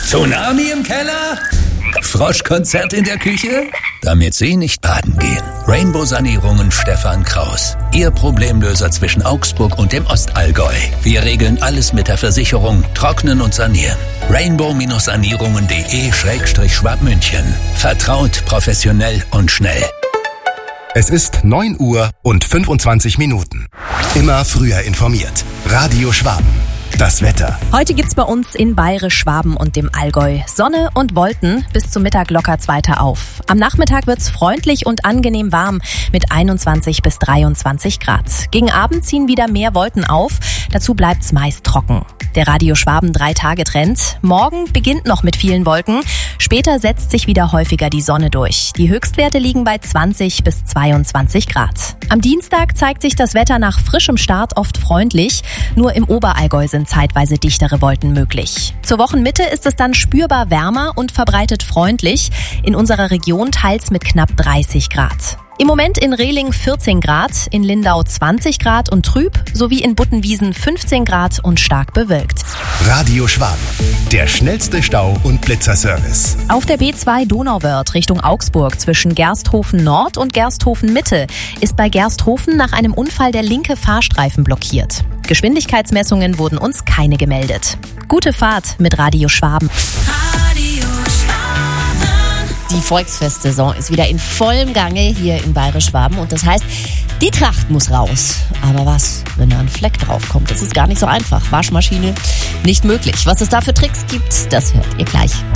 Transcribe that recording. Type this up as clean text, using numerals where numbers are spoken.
Tsunami im Keller? Froschkonzert in der Küche? Damit Sie nicht baden gehen. Rainbow Sanierungen Stefan Kraus. Ihr Problemlöser zwischen Augsburg und dem Ostallgäu. Wir regeln alles mit der Versicherung, trocknen und sanieren. rainbow-sanierungen.de/Schwabmünchen. Vertraut, professionell und schnell. Es ist 9 Uhr und 25 Minuten. Immer früher informiert. Radio Schwaben. Das Wetter. Heute gibt's bei uns in Bayerisch-Schwaben und dem Allgäu Sonne und Wolken. Bis zum Mittag lockert es weiter auf. Am Nachmittag wird's freundlich und angenehm warm mit 21 bis 23 Grad. Gegen Abend ziehen wieder mehr Wolken auf. Dazu bleibt's meist trocken. Der Radio Schwaben 3-Tage-Trend. Morgen beginnt noch mit vielen Wolken. Später setzt sich wieder häufiger die Sonne durch. Die Höchstwerte liegen bei 20 bis 22 Grad. Am Dienstag zeigt sich das Wetter nach frischem Start oft freundlich. Nur im Oberallgäu sind zeitweise dichtere Wolken möglich. Zur Wochenmitte ist es dann spürbar wärmer und verbreitet freundlich. In unserer Region teils mit knapp 30 Grad. Im Moment in Rehling 14 Grad, in Lindau 20 Grad und trüb, sowie in Buttenwiesen 15 Grad und stark bewölkt. Radio Schwaben, der schnellste Stau- und Blitzerservice. Auf der B2 Donauwörth Richtung Augsburg zwischen Gersthofen Nord und Gersthofen Mitte ist bei Gersthofen nach einem Unfall der linke Fahrstreifen blockiert. Geschwindigkeitsmessungen wurden uns keine gemeldet. Gute Fahrt mit Radio Schwaben. Die Volksfestsaison ist wieder in vollem Gange hier in Bayerisch-Schwaben und das heißt, die Tracht muss raus. Aber was, wenn da ein Fleck drauf kommt? Das ist gar nicht so einfach. Waschmaschine nicht möglich. Was es da für Tricks gibt, das hört ihr gleich.